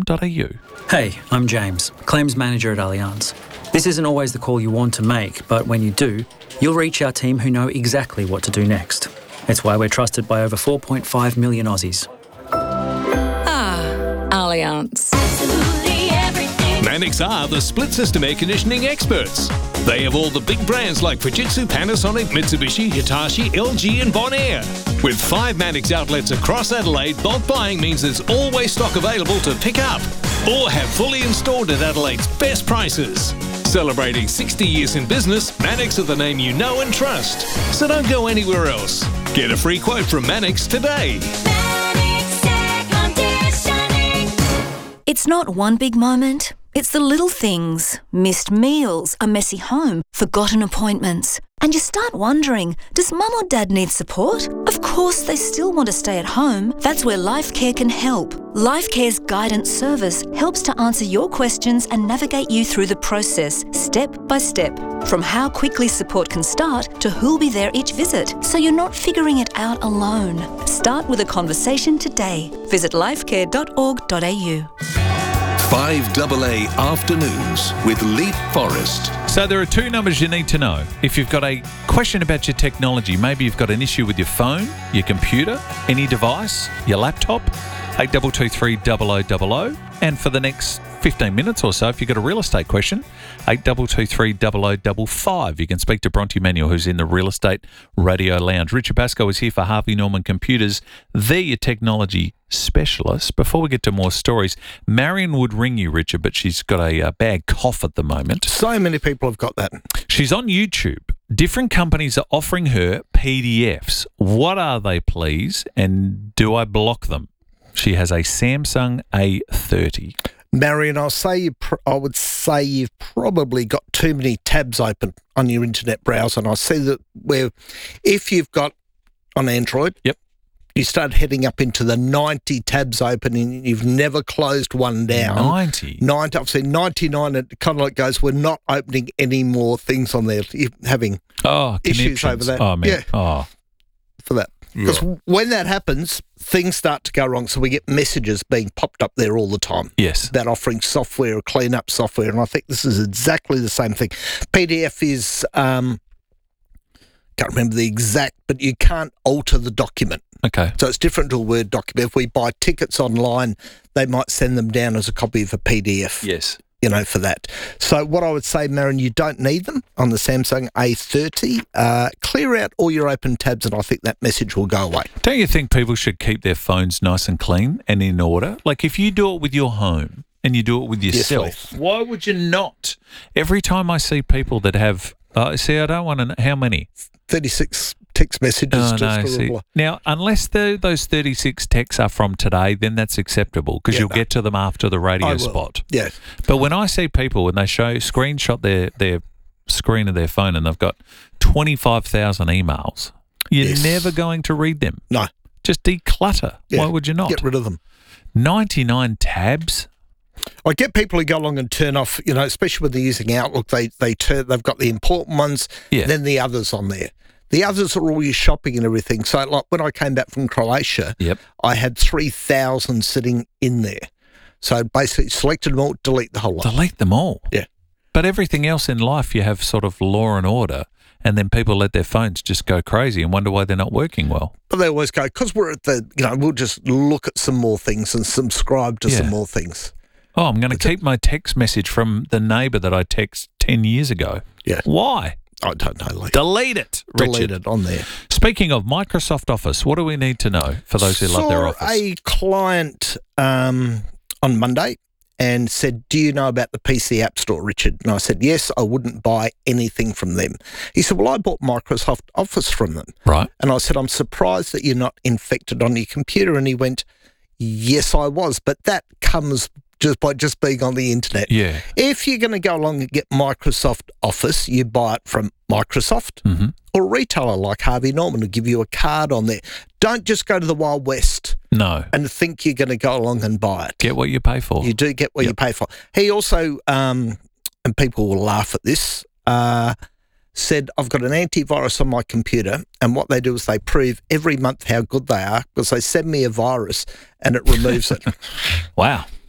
allianz.com.au. Hey, I'm James, Claims Manager at Allianz. This isn't always the call you want to make, but when you do, you'll reach our team who know exactly what to do next. It's why we're trusted by over 4.5 million Aussies. Allianz. Mannix are the split system air conditioning experts. They have all the big brands like Fujitsu, Panasonic, Mitsubishi, Hitachi, LG and Bonaire. With 5 Mannix outlets across Adelaide, bulk buying means there's always stock available to pick up or have fully installed at Adelaide's best prices. Celebrating 60 years in business, Mannix are the name you know and trust. So don't go anywhere else. Get a free quote from Mannix today. It's not one big moment. It's the little things. Missed meals, a messy home, forgotten appointments. And you start wondering, does mum or dad need support? Of course they still want to stay at home. That's where LifeCare can help. LifeCare's guidance service helps to answer your questions and navigate you through the process, step by step. From how quickly support can start to who'll be there each visit, so you're not figuring it out alone. Start with a conversation today. Visit lifecare.org.au. 5AA Afternoons with Leap Forest. So there are 2 numbers you need to know. If you've got a question about your technology, maybe you've got an issue with your phone, your computer, any device, your laptop, 8223 0000. And for the next 15 minutes or so, if you've got a real estate question, 8223 0055. You can speak to Bronte Manuel, who's in the Real Estate Radio Lounge. Richard Pascoe is here for Harvey Norman Computers. They're your technology specialist. Before we get to more stories, Marion would ring you, Richard, but she's got a bad cough at the moment. So many people have got that. She's on YouTube. Different companies are offering her PDFs. What are they, please? And do I block them? She has a Samsung A30. Marion, I would say you've probably got too many tabs open on your internet browser. And I see that if you've got on Android, yep, you start heading up into the 90 tabs open and you've never closed one down. 90? 90, I've seen 99. It kind of like goes, we're not opening any more things on there. You're having issues over that. Oh, man. Yeah, for that. Because when that happens, things start to go wrong. So we get messages being popped up there all the time. Yes. About offering software or clean up software. And I think this is exactly the same thing. PDF is, can't remember the exact, but you can't alter the document. Okay. So it's different to a Word document. If we buy tickets online, they might send them down as a copy of a PDF. Yes. For that. So what I would say, Marion, you don't need them on the Samsung A30. Clear out all your open tabs and I think that message will go away. Don't you think people should keep their phones nice and clean and in order? Like if you do it with your home and you do it with yourself, why would you not? Every time I see people that have, I don't want to know, how many? 36 text messages reply. Now, unless those 36 texts are from today, then that's acceptable because you'll get to them after the radio spot. Yeah. But when I see people, when they screenshot their screen of their phone and they've got 25,000 emails, you're never going to read them. No. Just declutter. Yeah. Why would you not? Get rid of them. 99 tabs. I get people who go along and turn off, especially when they're using Outlook, they've got the important ones, then the others on there. The others are all your shopping and everything. So like when I came back from Croatia, I had 3,000 sitting in there. So basically selected them all, delete the whole lot. Delete them all? Yeah. But everything else in life, you have sort of law and order, and then people let their phones just go crazy and wonder why they're not working well. But they always go, because we're at we'll just look at some more things and subscribe to some more things. Oh, I'm going to keep my text message from the neighbour that I text 10 years ago. Yeah. Why? I don't know, Lee. Delete it, Richard. Delete it on there. Speaking of Microsoft Office, what do we need to know for those who love their Office? A client on Monday and said, do you know about the PC App Store, Richard? And I said, yes, I wouldn't buy anything from them. He said, well, I bought Microsoft Office from them. Right. And I said, I'm surprised that you're not infected on your computer. And he went, yes, I was. But that comes just by just being on the internet. Yeah. If you're going to go along and get Microsoft Office, you buy it from Microsoft or a retailer like Harvey Norman will give you a card on there. Don't just go to the Wild West. No. And think you're going to go along and buy it. Get what you pay for. You do get what you pay for. He also, and people will laugh at this, said, I've got an antivirus on my computer, and what they do is they prove every month how good they are because they send me a virus and it removes it. Wow.